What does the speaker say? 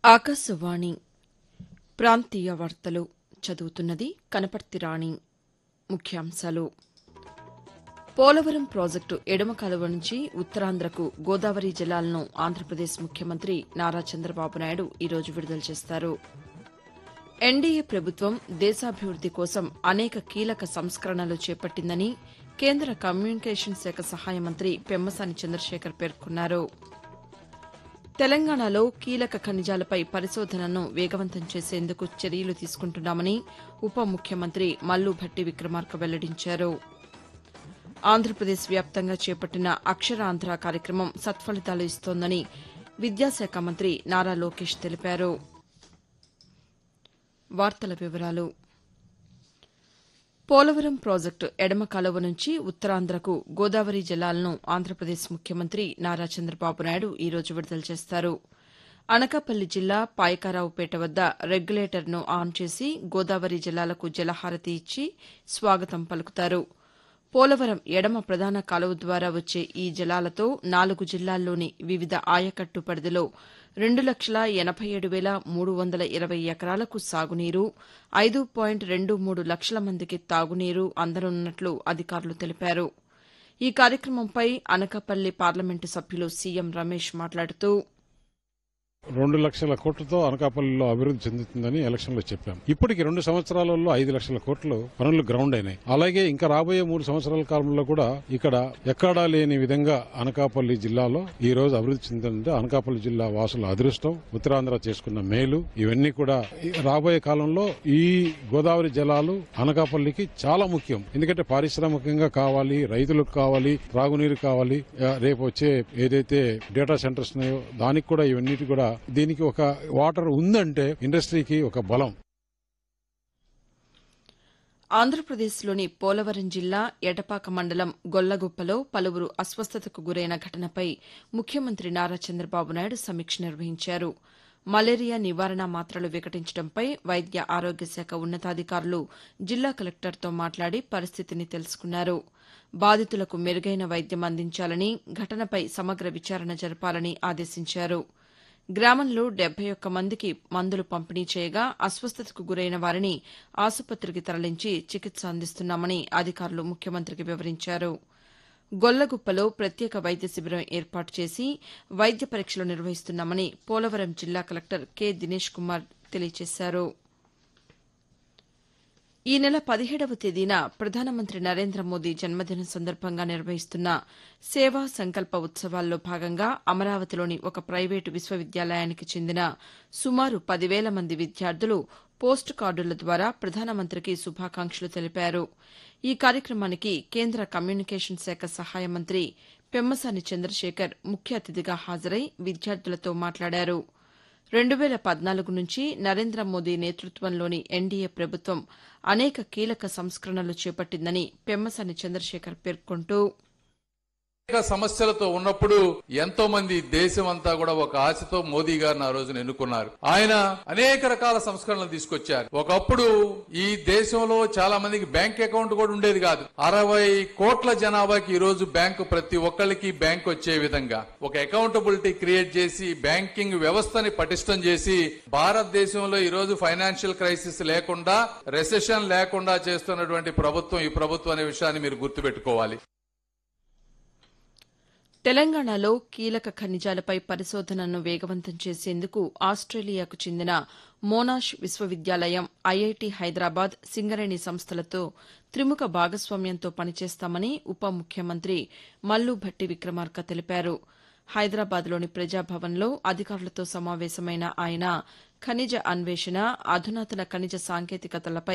ఆకాశవాణి ప్రాంతీయ వార్తలు చదువుతున్నది కనపర్తి రాణి. ముఖ్యాంశాలు. పోలవరం ప్రాజెక్టు ఎడమ కాలువ నుంచి ఉత్తరాంధ్రకు గోదావరి జలాలను ఆంధ్రప్రదేశ్ ముఖ్యమంత్రి నారా చంద్రబాబు నాయుడు ఈరోజు విడుదల చేస్తారు. ఎన్డీఏ ప్రభుత్వం దేశాభివృద్ది కోసం అనేక కీలక సంస్కరణలు చేపట్టిందని కేంద్ర కమ్యూనికేషన్ శాఖ సహాయ మంత్రి పెమ్మసాని చంద్రశేఖర్ పేర్కొన్నారు. తెలంగాణలో కీలక ఖనిజాలపై పరిశోధనను వేగవంతం చేసేందుకు చర్యలు తీసుకుంటున్నామని ఉప ముఖ్యమంత్రి మల్లు భట్టి విక్రమార్క వెల్లడించారు. ఆంధ్రప్రదేశ్ వ్యాప్తంగా చేపట్టిన అక్షరాంధ్ర కార్యక్రమం సత్ఫలితాలు ఇస్తోందని విద్యాశాఖ మంత్రి నారా లోకేష్ తెలిపారు. పోలవరం ప్రాజెక్టు ఎడమ కాలువ నుంచి ఉత్తరాంధ్రకు గోదావరి జలాలను ఆంధ్రప్రదేశ్ ముఖ్యమంత్రి నారా చంద్రబాబు నాయుడు ఈరోజు విడుదల చేస్తారు. అనకాపల్లి జిల్లా పాయకారావుపేట వద్ద రెగ్యులేటర్ను ఆన్ చేసి గోదావరి జలాలకు జలహారతి ఇచ్చి స్వాగతం పలుకుతారు. పోలవరం ఎడమ ప్రధాన కాలువ ద్వారా వచ్చే ఈ జలాలతో 4 జిల్లాల్లోని వివిధ ఆయకట్టు పరిధిలో 2,87,320 ఎకరాలకు సాగునీరు, 5.23 లక్షల మందికి తాగునీరు అందనున్నట్లు అధికారులు తెలిపారు. ఈ కార్యక్రమంపై అనకాపల్లి పార్లమెంటు సభ్యులు సీఎం రమేష్ మాట్లాడుతూ 2 లక్షల కోట్లతో అనకాపల్లిలో అభివృద్ది చెందుతుందని ఎలక్షన్ లో చెప్పాం. ఇప్పటికి 2 సంవత్సరాలలో 5 లక్షల కోట్లు పనులు గ్రౌండ్ అయినాయి. అలాగే ఇంకా రాబోయే 3 సంవత్సరాల కాలంలో కూడా ఇక్కడ ఎక్కడా లేని విధంగా అనకాపల్లి జిల్లాలో ఈ రోజు అభివృద్ది చెందుతుంటే అనకాపల్లి జిల్లా వాసుల అదృష్టం, ఉత్తరాంధ్ర చేసుకున్న మేలు ఇవన్నీ కూడా రాబోయే కాలంలో ఈ గోదావరి జలాలు అనకాపల్లికి చాలా ముఖ్యం. ఎందుకంటే పారిశ్రామికంగా కావాలి, రైతులకు కావాలి, త్రాగునీరు కావాలి, రేపు వచ్చే ఏదైతే డేటా సెంటర్స్ ఉన్నాయో దానికి కూడా ఇవన్నిటి కూడా దీనికి ఒక వాటర్ ఉందంటే ఇండస్ట్రీకి ఒక బలం. ఆంధ్రప్రదేశ్లోని పోలవరం జిల్లా ఎటపాక మండలం గొల్లగుప్పలో పలువురు అస్వస్థతకు గురైన ఘటనపై ముఖ్యమంత్రి నారా చంద్రబాబు నాయుడు సమీక్ష నిర్వహించారు. మలేరియా నివారణ మాత్రలు వికటించడంపై వైద్య ఆరోగ్య శాఖ ఉన్నతాధికారులు జిల్లా కలెక్టర్తో మాట్లాడి పరిస్థితిని తెలుసుకున్నారు. బాధితులకు మెరుగైన వైద్యం అందించాలని, ఘటనపై సమగ్ర విచారణ జరపాలని ఆదేశించారు. గ్రామంలో 71 మందికి మందులు పంపిణీ చేయగా అస్వస్థతకు గురైన వారిని ఆసుపత్రికి తరలించి చికిత్స అందిస్తున్నామని అధికారులు ముఖ్యమంత్రికి వివరించారు. గొల్లగుప్పలో ప్రత్యేక వైద్య శిబిరం ఏర్పాటు చేసి వైద్య పరీక్షలు నిర్వహిస్తున్నామని పోలవరం జిల్లా కలెక్టర్ కె దినేష్ కుమార్ తెలియజేశారు. ఈ నెల 17వ తేదీన ప్రధానమంత్రి నరేంద్ర మోదీ జన్మదినం సందర్భంగా నిర్వహిస్తున్న సేవా సంకల్ప ఉత్సవాల్లో భాగంగా అమరావతిలోని ఒక ప్రైవేటు విశ్వవిద్యాలయానికి చెందిన సుమారు 10,000 మంది విద్యార్థులు పోస్ట్ కార్డుల ద్వారా ప్రధానమంత్రికి శుభాకాంక్షలు తెలిపారు. ఈ కార్యక్రమానికి కేంద్ర కమ్యూనికేషన్ శాఖ సహాయ మంత్రి పెమ్మసాని చంద్రశేఖర్ ముఖ్య అతిథిగా హాజరై విద్యార్థులతో మాట్లాడారు. 2014 నుంచి నరేంద్ర మోదీ నేతృత్వంలోని ఎన్డీఏ ప్రభుత్వం అనేక కీలక సంస్కరణలు చేపట్టిందని పెమ్మసాని చంద్రశేఖర్ పేర్కొంటూ సమస్యలతో ఉన్నప్పుడు ఎంతో మంది దేశం అంతా కూడా ఒక ఆశతో మోదీ గారిని ఆ రోజున ఎన్నుకున్నారు. ఆయన అనేక రకాల సంస్కరణలు తీసుకొచ్చారు. ఒకప్పుడు ఈ దేశంలో చాలా మందికి బ్యాంక్ అకౌంట్ కూడా ఉండేది కాదు. 60 కోట్ల జనాభాకి ఈ రోజు బ్యాంకు ప్రతి ఒక్కరికి బ్యాంక్ వచ్చే విధంగా ఒక అకౌంటబిలిటీ క్రియేట్ చేసి బ్యాంకింగ్ వ్యవస్థని పటిష్టం చేసి భారతదేశంలో ఈ రోజు ఫైనాన్షియల్ క్రైసిస్ లేకుండా, రెసెషన్ లేకుండా చేస్తున్నటువంటి ప్రభుత్వం ఈ ప్రభుత్వం అనే విషయాన్ని మీరు గుర్తుపెట్టుకోవాలి. తెలంగాణలో కీలక ఖనిజాలపై పరిశోధనను వేగవంతం చేసేందుకు ఆస్టేలియాకు చెందిన మోనాష్ విశ్వవిద్యాలయం, ఐఐటీ హైదరాబాద్, సింగరేణి సంస్థలతో త్రిముఖ భాగస్వామ్యంతో పనిచేస్తామని ఉప ముఖ్యమంత్రి మల్లు భట్టి విక్రమార్క తెలిపారు. హైదరాబాద్లోని ప్రజాభవన్లో అధికారులతో సమావేశమైన ఆయన ఖనిజ అన్వేషణ, అధునాతన ఖనిజ సాంకేతికతలపై